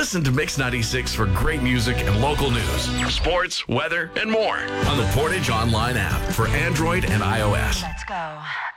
Listen to Mix 96 for great music and local news, sports, weather, and more on the Portage Online app for Android and iOS. Let's go.